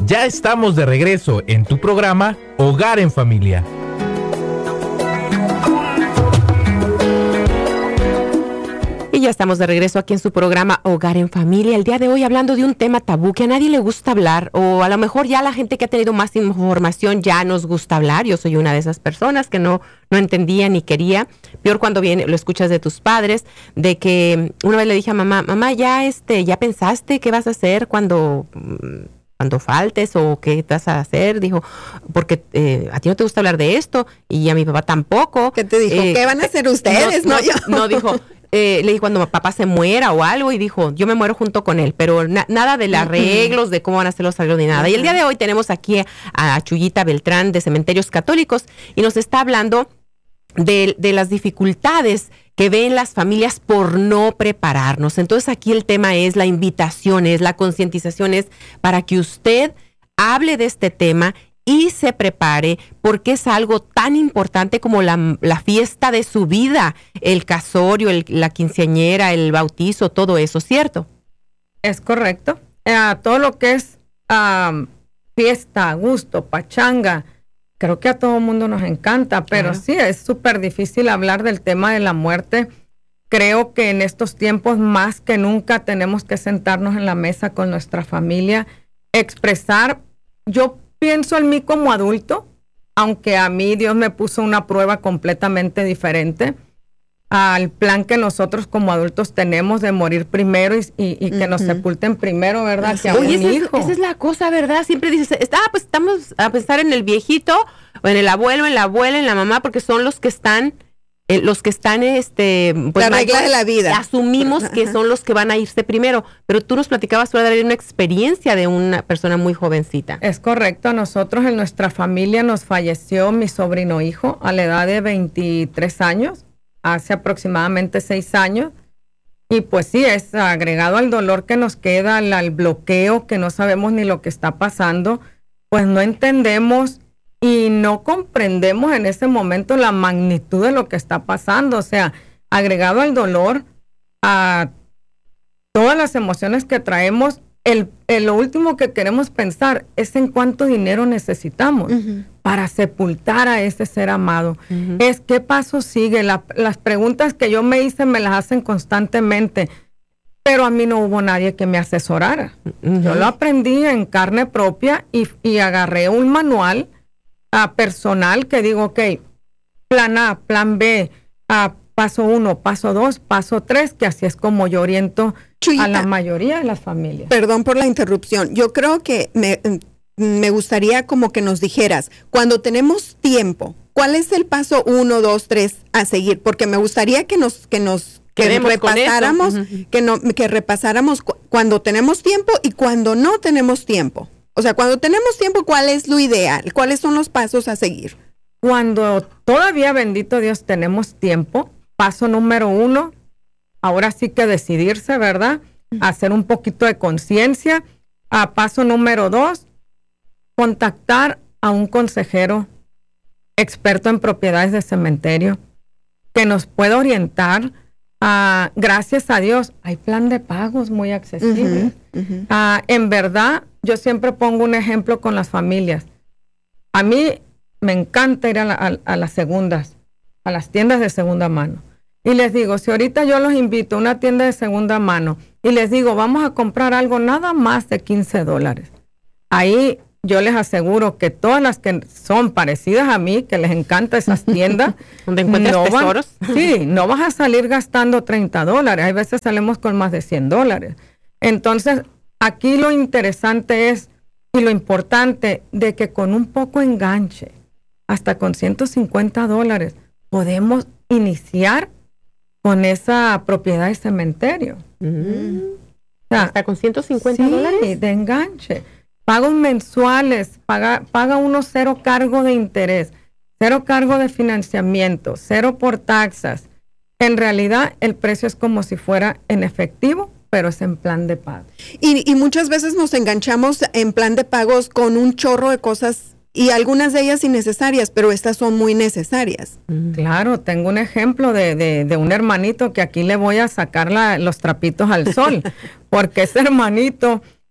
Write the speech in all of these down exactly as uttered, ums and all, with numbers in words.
Ya estamos de regreso en tu programa Hogar en Familia. Y ya estamos de regreso aquí en su programa Hogar en Familia. El día de hoy hablando de un tema tabú que a nadie le gusta hablar, o a lo mejor ya la gente que ha tenido más información ya nos gusta hablar. Yo soy una de esas personas que no, no entendía ni quería. Peor cuando viene, lo escuchas de tus padres, de que una vez le dije a mamá, mamá, ya este, ya pensaste qué vas a hacer cuando... cuando faltes o qué vas a hacer, dijo, porque eh, a ti no te gusta hablar de esto y a mi papá tampoco. ¿Qué te dijo? Eh, ¿Qué van a hacer ustedes? No, no, no, yo. no dijo, eh, le dije cuando papá se muera o algo y dijo, yo me muero junto con él, pero na- nada de los arreglos, de cómo van a hacer los arreglos ni nada. Uh-huh. Y el día de hoy tenemos aquí a Chuyita Beltrán de Cementerios Católicos y nos está hablando de, de las dificultades que ven las familias por no prepararnos. Entonces aquí el tema es la invitación, es la concientización, es para que usted hable de este tema y se prepare porque es algo tan importante como la, la fiesta de su vida, el casorio, el, la quinceañera, el bautizo, todo eso, ¿cierto? Es correcto. Uh, todo lo que es um, fiesta, gusto, pachanga, creo que a todo el mundo nos encanta, pero uh-huh. sí, es súper difícil hablar del tema de la muerte. Creo que en estos tiempos más que nunca tenemos que sentarnos en la mesa con nuestra familia, expresar. Yo pienso en mí como adulto, aunque a mí Dios me puso una prueba completamente diferente al plan que nosotros como adultos tenemos de morir primero y, y, y que uh-huh. nos sepulten primero, ¿verdad? Que a Oye, un esa, hijo. Es, esa es la cosa, ¿verdad? Siempre dices, ah, pues estamos a pensar en el viejito, o en el abuelo, en la abuela, en la mamá, porque son los que están, eh, los que están, este... Pues, la regla de la vida. Asumimos que uh-huh. son los que van a irse primero, pero tú nos platicabas fuera de una experiencia de una persona muy jovencita. Es correcto, a nosotros en nuestra familia nos falleció mi sobrino hijo a la edad de veintitrés años, hace aproximadamente seis años, y pues sí, es agregado al dolor que nos queda, al, al bloqueo, que no sabemos ni lo que está pasando, pues no entendemos y no comprendemos en ese momento la magnitud de lo que está pasando, o sea, agregado al dolor, a todas las emociones que traemos, el, el, lo último que queremos pensar es en cuánto dinero necesitamos uh-huh. para sepultar a ese ser amado. Uh-huh. Es qué paso sigue. La, las preguntas que yo me hice me las hacen constantemente, pero a mí no hubo nadie que me asesorara. Uh-huh. Yo lo aprendí en carne propia y, y agarré un manual uh, personal que digo, ok, plan A, plan B, uh, paso uno, paso dos, paso tres, que así es como yo oriento Chuyita, a la mayoría de las familias. Perdón por la interrupción. Yo creo que me, me gustaría como que nos dijeras, cuando tenemos tiempo, ¿cuál es el paso uno, dos, tres a seguir? Porque me gustaría que nos, que nos que repasáramos, uh-huh. que no, que repasáramos cu- cuando tenemos tiempo y cuando no tenemos tiempo. O sea, cuando tenemos tiempo, ¿cuál es lo ideal? ¿Cuáles son los pasos a seguir? Cuando todavía, bendito Dios, tenemos tiempo, paso número uno, ahora sí que decidirse, ¿verdad? Hacer un poquito de conciencia. A paso número dos, contactar a un consejero experto en propiedades de cementerio que nos pueda orientar. Uh, gracias a Dios, hay plan de pagos muy accesibles. Uh-huh, uh-huh. Uh, en verdad, yo siempre pongo un ejemplo con las familias. A mí me encanta ir a, la, a, a las segundas, a las tiendas de segunda mano. Y les digo, si ahorita yo los invito a una tienda de segunda mano y les digo, vamos a comprar algo nada más de quince dólares. Ahí yo les aseguro que todas las que son parecidas a mí, que les encanta esas tiendas, donde encuentras no tesoros. Van, sí, no vas a salir gastando treinta dólares. Hay veces salimos con más de cien dólares. Entonces, aquí lo interesante es, y lo importante, de que con un poco enganche, hasta con ciento cincuenta dólares, podemos iniciar con esa propiedad de cementerio. Mm. O sea, hasta con ciento cincuenta sí, dólares de enganche. Pagos mensuales, paga, paga uno cero cargo de interés, cero cargo de financiamiento, cero por taxas. En realidad, el precio es como si fuera en efectivo, pero es en plan de pago. Y, y muchas veces nos enganchamos en plan de pagos con un chorro de cosas y algunas de ellas innecesarias, pero estas son muy necesarias. Claro, tengo un ejemplo de, de, de un hermanito que aquí le voy a sacar la, los trapitos al sol, porque ese hermanito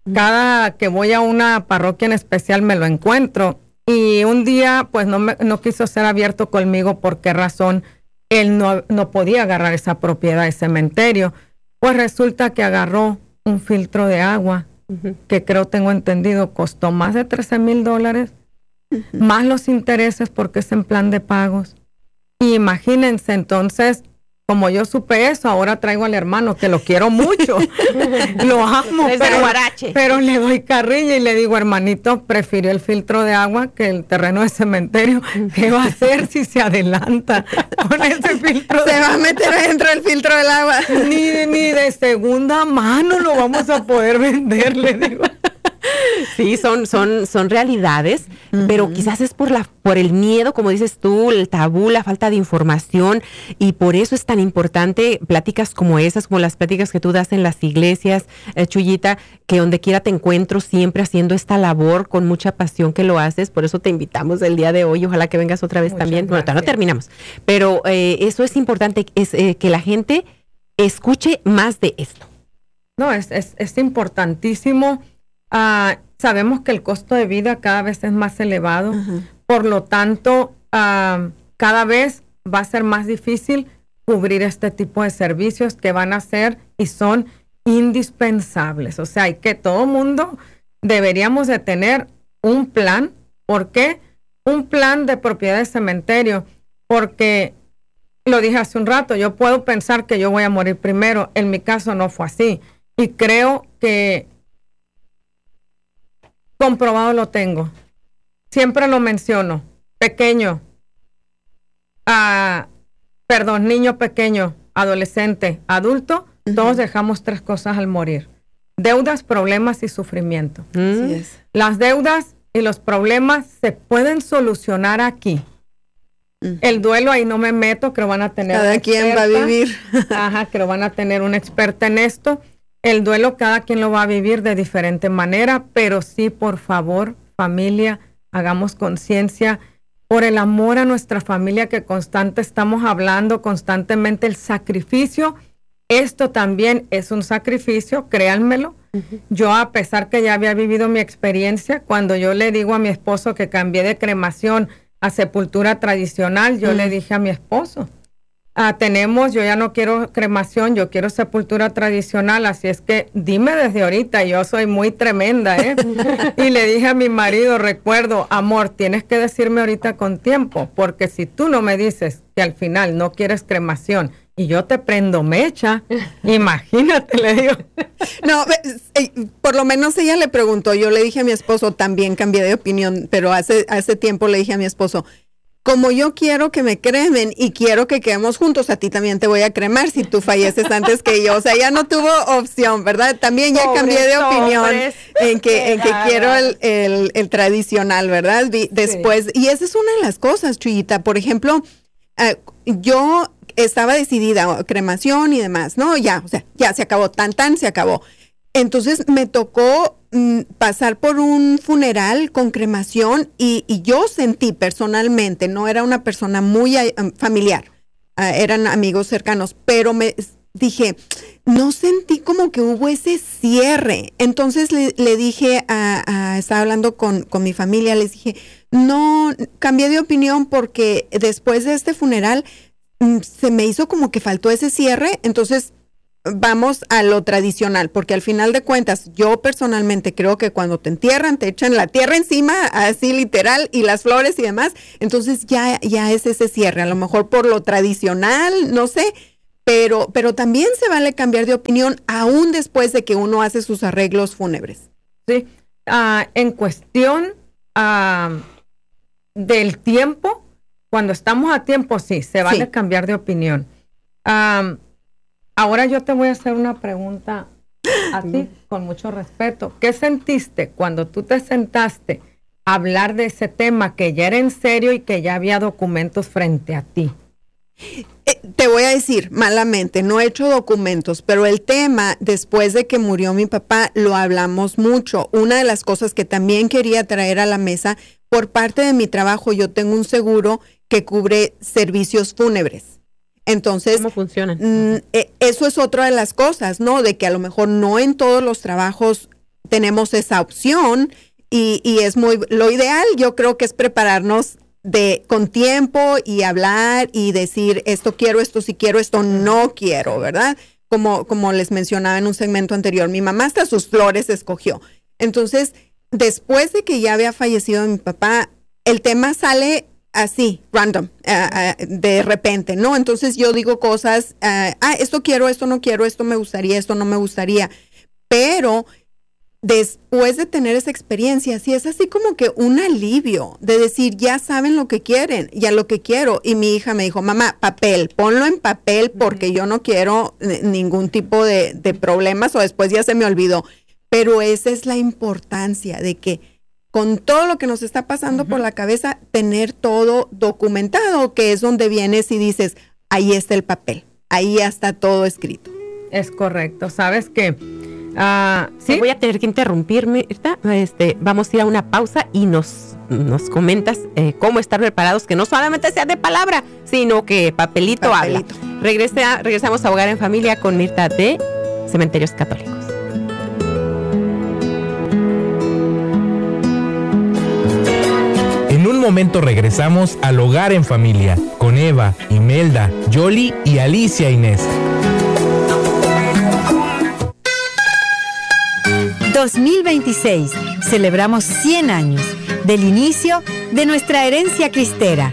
Cada que voy a una parroquia en especial me lo encuentro. Y un día, pues no, me, no quiso ser abierto conmigo. ¿Por qué razón? Él no, no podía agarrar esa propiedad de cementerio. Pues resulta que agarró un filtro de agua, uh-huh. que creo, tengo entendido, costó más de trece mil dólares, uh-huh. más los intereses porque es en plan de pagos. Y imagínense, entonces, como yo supe eso, ahora traigo al hermano, que lo quiero mucho, lo amo, pero, pero le doy carrilla y le digo, hermanito, prefirió el filtro de agua que el terreno de cementerio. ¿Qué va a hacer si se adelanta con ese filtro? Se va a meter adentro del filtro del agua. Ni, ni de segunda mano lo vamos a poder vender, le digo. Sí, son, son, son realidades, uh-huh. pero quizás es por la, por el miedo, como dices tú, el tabú, la falta de información, y por eso es tan importante pláticas como esas, como las pláticas que tú das en las iglesias, eh, Chuyita, que donde quiera te encuentro siempre haciendo esta labor con mucha pasión que lo haces. Por eso te invitamos el día de hoy, ojalá que vengas otra vez. Muchas también. Gracias. Bueno, no terminamos, pero eh, eso es importante, es eh, que la gente escuche más de esto. No, es, es, es importantísimo. Uh, sabemos que el costo de vida cada vez es más elevado, uh-huh. por lo tanto, uh, cada vez va a ser más difícil cubrir este tipo de servicios que van a ser y son indispensables. O sea, y que todo mundo deberíamos de tener un plan. ¿Por qué? Un plan de propiedad de cementerio, porque lo dije hace un rato, yo puedo pensar que yo voy a morir primero. En mi caso no fue así, y creo que comprobado lo tengo. Siempre lo menciono. Pequeño. Uh, perdón, niño pequeño, adolescente, adulto, uh-huh. todos dejamos tres cosas al morir. Deudas, problemas y sufrimiento. Mm. Así es. Las deudas y los problemas se pueden solucionar aquí. Uh-huh. El duelo, ahí no me meto, creo van a tener cada quien va a vivir. Ajá, creo van a tener una experta en esto. El duelo cada quien lo va a vivir de diferente manera, pero sí, por favor, familia, hagamos conciencia por el amor a nuestra familia que constante estamos hablando, constantemente el sacrificio. Esto también es un sacrificio, créanmelo. Uh-huh. Yo, a pesar que ya había vivido mi experiencia, cuando yo le digo a mi esposo que cambié de cremación a sepultura tradicional, yo uh-huh. le dije a mi esposo, Ah, tenemos, yo ya no quiero cremación, yo quiero sepultura tradicional, así es que dime desde ahorita, yo soy muy tremenda, ¿eh? Y le dije a mi marido, recuerdo, amor, tienes que decirme ahorita con tiempo, porque si tú no me dices que al final no quieres cremación y yo te prendo mecha, imagínate, le digo. No, por lo menos ella le preguntó, yo le dije a mi esposo, también cambié de opinión, pero hace, hace tiempo le dije a mi esposo, como yo quiero que me cremen y quiero que quedemos juntos, a ti también te voy a cremar si tú falleces antes que yo. O sea, ya no tuvo opción, ¿verdad? También ya sobres, cambié de opinión sobres. en que, en que quiero el, el, el tradicional, ¿verdad? Después, sí. Y esa es una de las cosas, Chuyita. Por ejemplo, uh, yo estaba decidida, cremación y demás, ¿no? Ya, o sea, ya se acabó, tan, tan, se acabó. Entonces me tocó mm, pasar por un funeral con cremación y, y yo sentí personalmente, no era una persona muy uh, familiar, uh, eran amigos cercanos, pero me dije, no sentí como que hubo ese cierre. Entonces le, le dije, a, a, estaba hablando con, con mi familia, les dije, no, cambié de opinión porque después de este funeral mm, se me hizo como que faltó ese cierre, entonces vamos a lo tradicional, porque al final de cuentas, yo personalmente creo que cuando te entierran, te echan la tierra encima, así literal, y las flores y demás, entonces ya, ya es ese cierre, a lo mejor por lo tradicional, no sé, pero, pero también se vale cambiar de opinión aún después de que uno hace sus arreglos fúnebres. Sí, uh, en cuestión uh, del tiempo, cuando estamos a tiempo, sí, se vale sí. cambiar de opinión. Um, Ahora yo te voy a hacer una pregunta a ti, con mucho respeto. ¿Qué sentiste cuando tú te sentaste a hablar de ese tema que ya era en serio y que ya había documentos frente a ti? Eh, te voy a decir, malamente, no he hecho documentos, pero el tema, después de que murió mi papá, lo hablamos mucho. Una de las cosas que también quería traer a la mesa, por parte de mi trabajo, yo tengo un seguro que cubre servicios fúnebres. Entonces, ¿cómo funciona? Mm, eso es otra de las cosas, ¿no? De que a lo mejor no en todos los trabajos tenemos esa opción y, y es muy, lo ideal yo creo que es prepararnos de con tiempo y hablar y decir esto quiero, esto sí quiero, esto no quiero, ¿verdad? Como, como les mencionaba en un segmento anterior, mi mamá hasta sus flores escogió. Entonces, después de que ya había fallecido mi papá, el tema sale así, random, uh, uh, de repente, ¿no? Entonces yo digo cosas, uh, ah, esto quiero, esto no quiero, esto me gustaría, esto no me gustaría, pero después de tener esa experiencia, sí es así como que un alivio de decir, ya saben lo que quieren, ya lo que quiero. Y mi hija me dijo, mamá, papel, ponlo en papel porque yo no quiero n- ningún tipo de, de problemas o después ya se me olvidó. Pero esa es la importancia de que con todo lo que nos está pasando uh-huh. por la cabeza, tener todo documentado, que es donde vienes y dices, ahí está el papel, ahí ya está todo escrito. Es correcto, ¿sabes qué? Uh, ¿sí? Voy a tener que interrumpir, Mirta. Este, vamos a ir a una pausa y nos, nos comentas eh, cómo estar preparados, que no solamente sea de palabra, sino que papelito, papelito. habla. Regresa, regresamos a Hogar en Familia con Mirta de Cementerios Católicos. En un momento regresamos al Hogar en Familia con Eva, Imelda, Yoli y Alicia Inés. dos mil veintiséis, celebramos cien años del inicio de nuestra herencia cristera.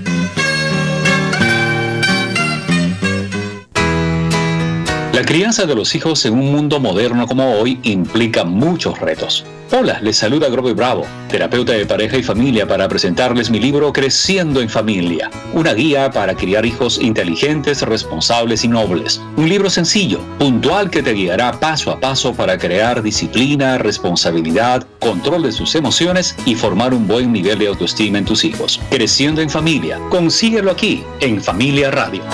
La crianza de los hijos en un mundo moderno como hoy implica muchos retos. Hola, les saluda Grover Bravo, terapeuta de pareja y familia, para presentarles mi libro Creciendo en Familia, una guía para criar hijos inteligentes, responsables y nobles. Un libro sencillo, puntual, que te guiará paso a paso para crear disciplina, responsabilidad, control de sus emociones y formar un buen nivel de autoestima en tus hijos. Creciendo en Familia, consíguelo aquí en Familia Radio.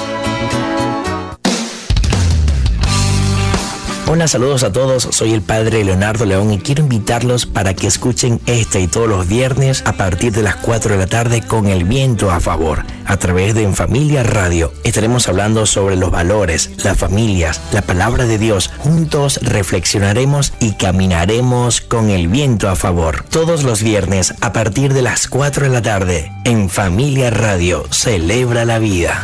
Hola, saludos a todos, soy el padre Leonardo León y quiero invitarlos para que escuchen este y todos los viernes a partir de las cuatro de la tarde con El Viento a Favor, a través de En Familia Radio. Estaremos hablando sobre los valores, las familias, la palabra de Dios. Juntos reflexionaremos y caminaremos con el viento a favor. Todos los viernes a partir de las cuatro de la tarde en Familia Radio. Celebra la vida.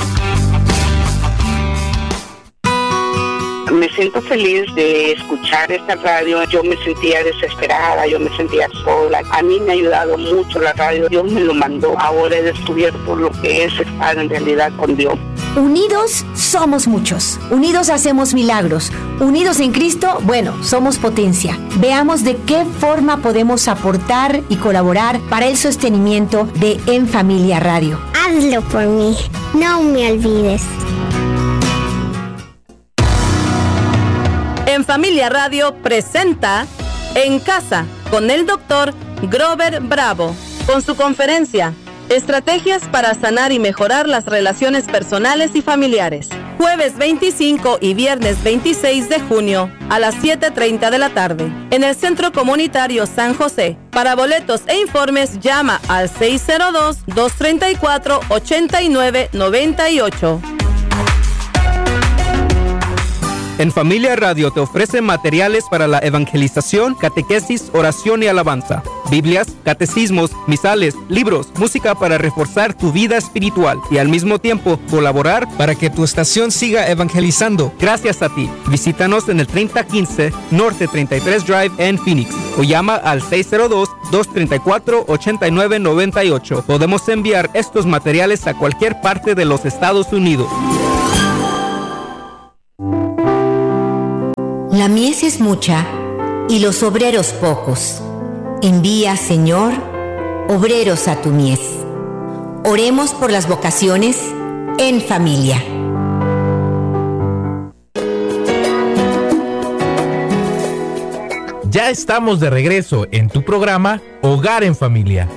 Me siento feliz de escuchar esta radio. Yo me sentía desesperada, yo me sentía sola. A mí me ha ayudado mucho la radio. Dios me lo mandó. Ahora he descubierto lo que es estar en realidad con Dios. Unidos somos muchos. Unidos hacemos milagros. Unidos en Cristo, bueno, somos potencia. Veamos de qué forma podemos aportar y colaborar para el sostenimiento de En Familia Radio. Hazlo por mí. No me olvides. En Familia Radio presenta En Casa con el doctor Grover Bravo, con su conferencia Estrategias para sanar y mejorar las relaciones personales y familiares. Jueves veinticinco y viernes veintiséis de junio a las siete treinta de la tarde en el Centro Comunitario San José. Para boletos e informes llama al seis cero dos, dos tres cuatro, ocho nueve nueve ocho. En Familia Radio te ofrece materiales para la evangelización, catequesis, oración y alabanza, Biblias, catecismos, misales, libros, música para reforzar tu vida espiritual y al mismo tiempo colaborar para que tu estación siga evangelizando. Gracias a ti. Visítanos en el treinta quince Norte treinta y tres Drive en Phoenix o llama al seis cero dos, dos tres cuatro, ocho nueve nueve ocho. Podemos enviar estos materiales a cualquier parte de los Estados Unidos. La mies es mucha y los obreros pocos. Envía, Señor, obreros a tu mies. Oremos por las vocaciones en familia. Ya estamos de regreso en tu programa Hogar en Familia.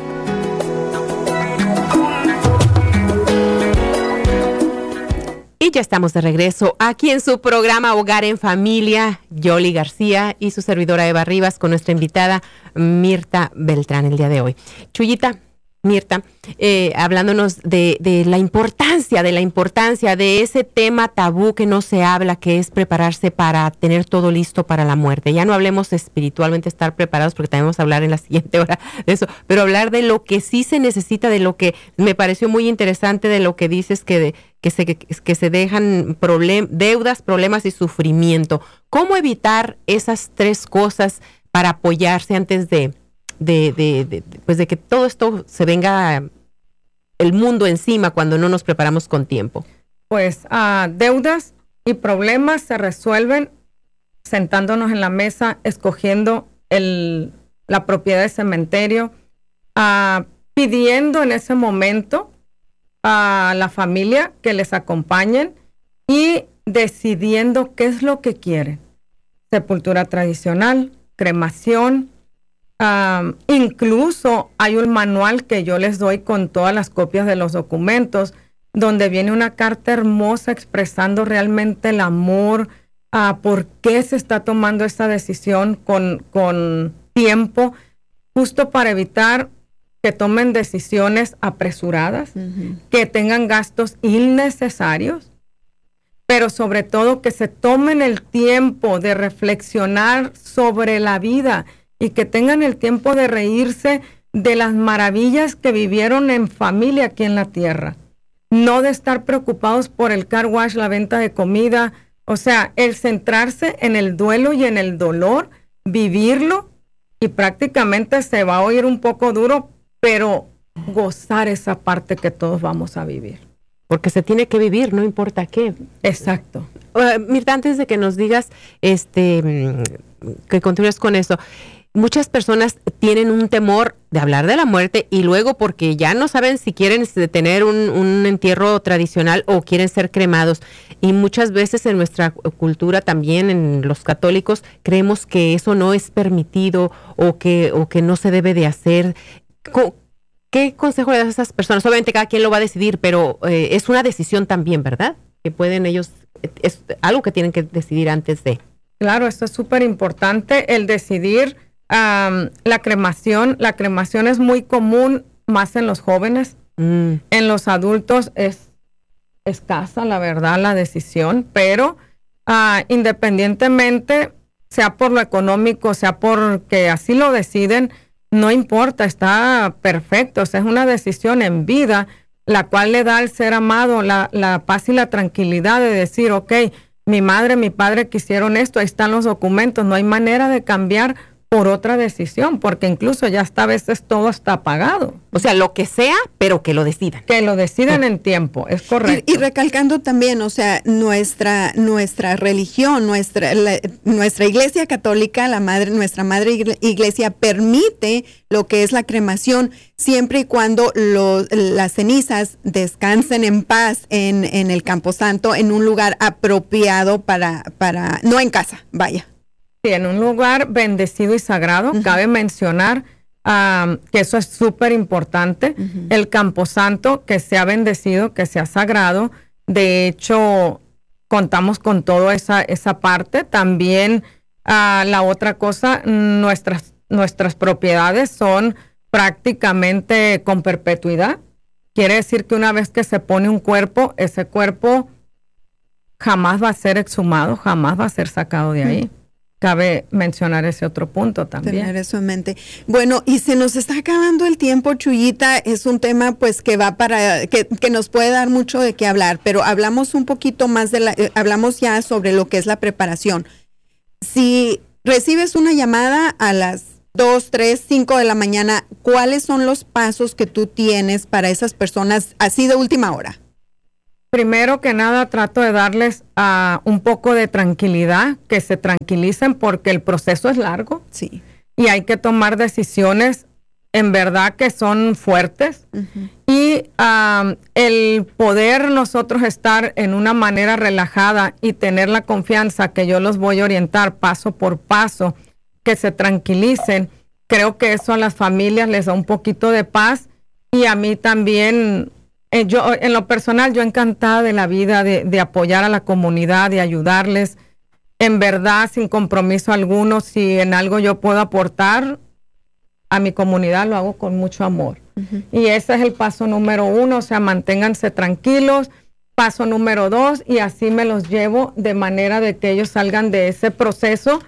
Y ya estamos de regreso aquí en su programa Hogar en Familia. Yoli García y su servidora Eva Rivas con nuestra invitada Mirta Beltrán el día de hoy. Chuyita, Mirta, eh, hablándonos de, de la importancia, de la importancia de ese tema tabú que no se habla, que es prepararse para tener todo listo para la muerte. Ya no hablemos espiritualmente estar preparados, porque también vamos a hablar en la siguiente hora de eso, pero hablar de lo que sí se necesita, de lo que me pareció muy interesante, de lo que dices que, de, que, se, que se dejan problem, deudas, problemas y sufrimiento. ¿Cómo evitar esas tres cosas para apoyarse antes de... De, de, de, pues de que todo esto se venga el mundo encima cuando no nos preparamos con tiempo? Pues uh, deudas y problemas se resuelven sentándonos en la mesa, escogiendo el, la propiedad del cementerio, uh, pidiendo en ese momento a la familia que les acompañen y decidiendo qué es lo que quieren. Sepultura tradicional, cremación. Um, incluso hay un manual que yo les doy con todas las copias de los documentos, donde viene una carta hermosa expresando realmente el amor, uh, por qué se está tomando esta decisión con, con tiempo, justo para evitar que tomen decisiones apresuradas, uh-huh. que tengan gastos innecesarios, pero sobre todo que se tomen el tiempo de reflexionar sobre la vida y que tengan el tiempo de reírse de las maravillas que vivieron en familia aquí en la tierra. No de estar preocupados por el car wash, la venta de comida. O sea, el centrarse en el duelo y en el dolor, vivirlo, y prácticamente se va a oír un poco duro, pero gozar esa parte que todos vamos a vivir. Porque se tiene que vivir, no importa qué. Exacto. Uh, Mirta, antes de que nos digas, este, que continúes con eso, muchas personas tienen un temor de hablar de la muerte y luego porque ya no saben si quieren tener un, un entierro tradicional o quieren ser cremados. Y muchas veces en nuestra cultura también, en los católicos, creemos que eso no es permitido o que, o que no se debe de hacer. ¿Qué consejo le das a esas personas? Obviamente cada quien lo va a decidir, pero eh, es una decisión también, ¿verdad? Que pueden ellos, es algo que tienen que decidir antes de. Claro, esto es súper importante, el decidir. Um, la cremación, la cremación es muy común más en los jóvenes. Mm. En los adultos es escasa, la verdad, la decisión, pero uh, independientemente, sea por lo económico, sea porque así lo deciden, no importa, está perfecto. O sea, es una decisión en vida, la cual le da al ser amado la, la paz y la tranquilidad de decir, ok, mi madre, mi padre quisieron esto, ahí están los documentos, no hay manera de cambiar por otra decisión, porque incluso ya hasta a veces todo está pagado. O sea, lo que sea, pero que lo decidan. Que lo decidan en tiempo, es correcto. Y, y recalcando también, o sea, nuestra nuestra religión, nuestra la, nuestra iglesia católica, la madre, nuestra madre iglesia permite lo que es la cremación, siempre y cuando lo, las cenizas descansen en paz en, en el Camposanto, en un lugar apropiado para, para, no en casa, vaya. Sí, en un lugar bendecido y sagrado. Uh-huh. Cabe mencionar um, que eso es súper importante. Uh-huh. El Camposanto, que sea bendecido, que sea sagrado. De hecho, contamos con toda esa, esa parte. También uh, la otra cosa, nuestras, nuestras propiedades son prácticamente con perpetuidad. Quiere decir que una vez que se pone un cuerpo, ese cuerpo jamás va a ser exhumado, jamás va a ser sacado de ahí. Uh-huh. Cabe mencionar ese otro punto también. Tener eso en mente. Bueno, y se nos está acabando el tiempo, Chuyita. Es un tema pues que va para, que, que nos puede dar mucho de qué hablar, pero hablamos un poquito más de la, eh, hablamos ya sobre lo que es la preparación. Si recibes una llamada a las dos, tres, cinco de la mañana, ¿cuáles son los pasos que tú tienes para esas personas así de última hora? Primero que nada, trato de darles uh, un poco de tranquilidad, que se tranquilicen porque el proceso es largo. Sí. Y hay que tomar decisiones en verdad que son fuertes. Uh-huh. Y uh, el poder nosotros estar en una manera relajada y tener la confianza que yo los voy a orientar paso por paso, que se tranquilicen, creo que eso a las familias les da un poquito de paz y a mí también. Eh, yo, en lo personal, yo encantada de la vida, de, de apoyar a la comunidad, de ayudarles, en verdad, sin compromiso alguno. Si en algo yo puedo aportar a mi comunidad, lo hago con mucho amor. Uh-huh. Y ese es el paso número uno, o sea, manténganse tranquilos. Paso número dos, y así me los llevo de manera de que ellos salgan de ese proceso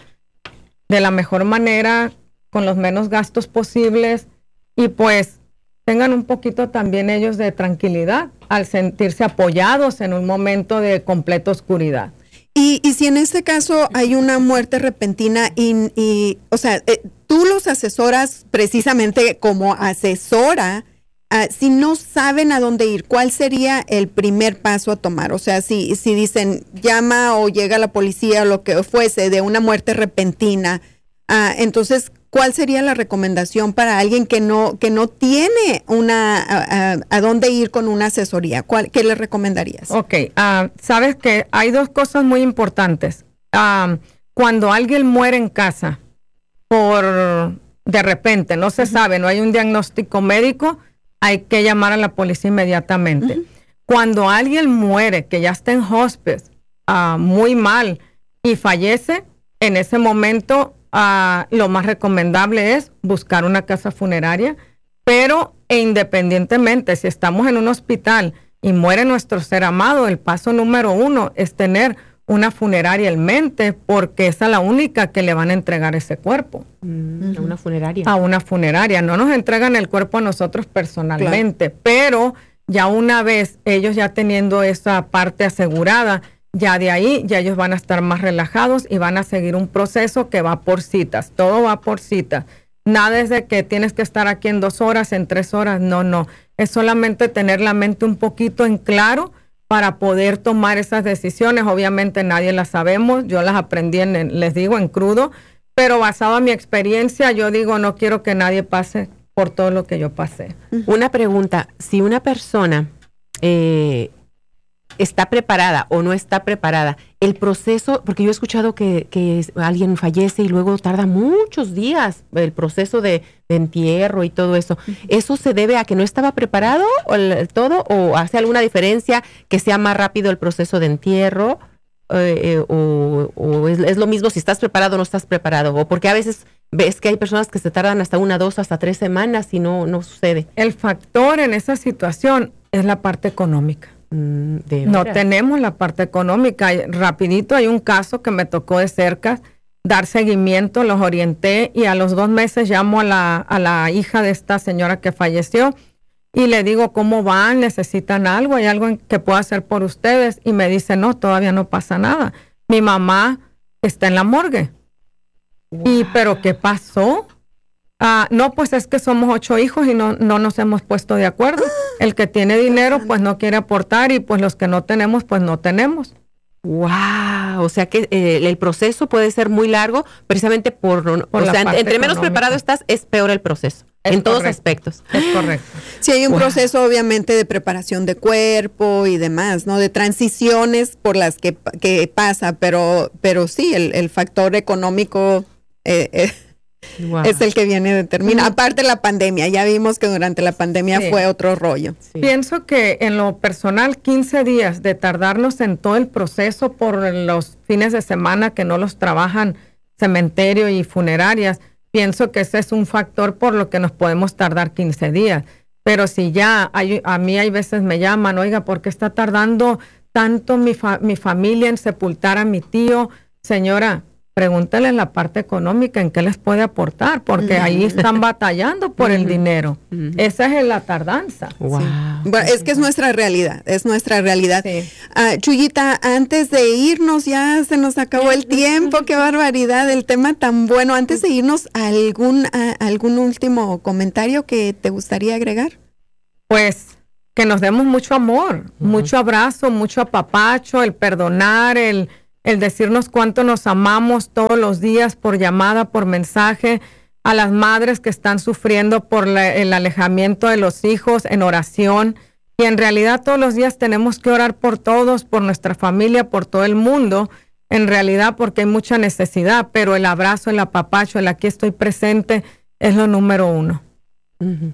de la mejor manera, con los menos gastos posibles, y pues tengan un poquito también ellos de tranquilidad al sentirse apoyados en un momento de completa oscuridad. Y, y si en este caso hay una muerte repentina y, y o sea, eh, tú los asesoras precisamente como asesora, uh, si no saben a dónde ir, ¿cuál sería el primer paso a tomar? O sea, si, si dicen llama o llega la policía o lo que fuese de una muerte repentina, uh, entonces, ¿cuál sería la recomendación para alguien que no que no tiene una a, a, a dónde ir con una asesoría? ¿Cuál, ¿Qué le recomendarías? Ok, uh, sabes que hay dos cosas muy importantes. Uh, cuando alguien muere en casa por de repente, no se uh-huh. sabe, no hay un diagnóstico médico, hay que llamar a la policía inmediatamente. Uh-huh. Cuando alguien muere, que ya está en hospice, uh, muy mal, y fallece, en ese momento Uh, lo más recomendable es buscar una casa funeraria, pero e independientemente, si estamos en un hospital y muere nuestro ser amado, el paso número uno es tener una funeraria en mente, porque esa es la única que le van a entregar ese cuerpo. Mm, a una funeraria. A una funeraria. No nos entregan el cuerpo a nosotros personalmente, claro. Pero ya una vez ellos ya teniendo esa parte asegurada, ya de ahí, ya ellos van a estar más relajados y van a seguir un proceso que va por citas. Todo va por citas. Nada es de que tienes que estar aquí en dos horas, en tres horas. No, no. Es solamente tener la mente un poquito en claro para poder tomar esas decisiones. Obviamente nadie las sabemos. Yo las aprendí, en, les digo, en crudo. Pero basado en mi experiencia, yo digo, no quiero que nadie pase por todo lo que yo pasé. Una pregunta. Si una persona... Eh, está preparada o no está preparada, el proceso, porque yo he escuchado que, que alguien fallece y luego tarda muchos días el proceso de, de entierro y todo eso, ¿eso se debe a que no estaba preparado o el, todo, o hace alguna diferencia que sea más rápido el proceso de entierro, eh, eh, o, o es, es lo mismo si estás preparado o no estás preparado? O porque a veces ves que hay personas que se tardan hasta una, dos, hasta tres semanas y no, no sucede. El factor en esa situación es la parte económica. No tenemos la parte económica. Rapidito hay un caso que me tocó de cerca dar seguimiento, los orienté y a los dos meses llamo a la, a la hija de esta señora que falleció y le digo cómo van, necesitan algo, hay algo que pueda hacer por ustedes, y me dice no, todavía no pasa nada, mi mamá está en la morgue. Wow. Y pero ¿qué pasó? Ah, no, pues es que somos ocho hijos y no, no nos hemos puesto de acuerdo. El que tiene dinero, pues no quiere aportar, y pues los que no tenemos, pues no tenemos. Wow, o sea que eh, el proceso puede ser muy largo, precisamente por, por o sea, entre económica. Menos preparado estás, es peor el proceso. Es en correcto. Todos aspectos. Es correcto. Sí, hay un wow. proceso obviamente de preparación de cuerpo y demás, ¿no? De transiciones por las que, que pasa, pero, pero sí, el, el factor económico eh, eh, wow. es el que viene determina. Uh-huh. Aparte la pandemia, ya vimos que durante la pandemia sí. fue otro rollo. Sí. Pienso que en lo personal, quince días de tardarnos en todo el proceso por los fines de semana que no los trabajan cementerio y funerarias, pienso que ese es un factor por lo que nos podemos tardar quince días. Pero si ya hay, a mí hay veces me llaman, oiga, ¿por qué está tardando tanto mi, fa- mi familia en sepultar a mi tío? Señora, pregúntale la parte económica, en qué les puede aportar, porque mm. ahí están batallando por mm. el dinero. Mm. Esa es la tardanza. Wow. Sí. Bueno, es que es nuestra realidad, es nuestra realidad. Sí. Uh, Chuyita, antes de irnos, ya se nos acabó el tiempo, qué barbaridad, el tema tan bueno. Antes de irnos, ¿algún, uh, algún último comentario que te gustaría agregar? Pues que nos demos mucho amor, uh-huh. mucho abrazo, mucho apapacho, el perdonar, el... el decirnos cuánto nos amamos todos los días por llamada, por mensaje, a las madres que están sufriendo por la, el alejamiento de los hijos, en oración. Y en realidad todos los días tenemos que orar por todos, por nuestra familia, por todo el mundo, en realidad porque hay mucha necesidad, pero el abrazo, el apapacho, el aquí estoy presente es lo número uno. Uh-huh.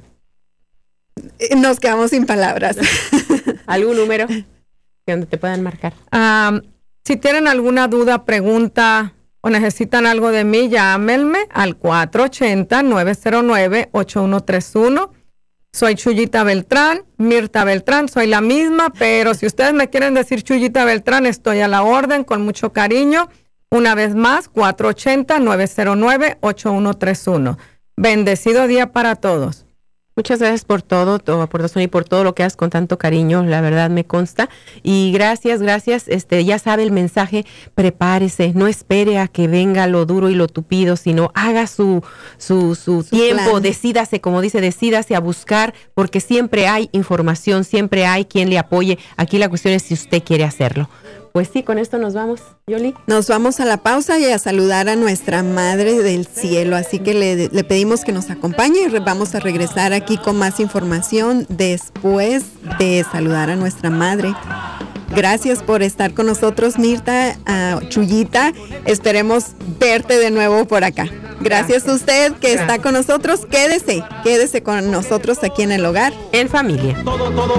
Nos quedamos sin palabras. ¿Algún número donde te puedan marcar? Um, Si tienen alguna duda, pregunta o necesitan algo de mí, llámenme al cuatro ocho cero, nueve cero nueve, ocho uno tres uno. soy Chuyita Beltrán, Mirta Beltrán, soy la misma, pero si ustedes me quieren decir Chuyita Beltrán, estoy a la orden con mucho cariño. Una vez más, cuatro ocho cero, nueve cero nueve, ocho uno tres uno. Bendecido día para todos. Muchas gracias por todo, tu aportación y por todo lo que haces con tanto cariño, la verdad me consta. Y gracias, gracias. Este, ya sabe el mensaje, prepárese, no espere a que venga lo duro y lo tupido, sino haga su, su, su, su tiempo, plan. Decídase, como dice, decídase a buscar, porque siempre hay información, siempre hay quien le apoye. Aquí la cuestión es si usted quiere hacerlo. Pues sí, con esto nos vamos, Yoli. Nos vamos a la pausa y a saludar a nuestra Madre del Cielo. Así que le, le pedimos que nos acompañe y re, vamos a regresar aquí con más información después de saludar a nuestra Madre. Gracias por estar con nosotros, Mirta, uh, Chuyita. Esperemos verte de nuevo por acá. Gracias, Gracias a usted que Gracias. Está con nosotros. Quédese, quédese con nosotros aquí en el hogar. En familia. Todo, todo.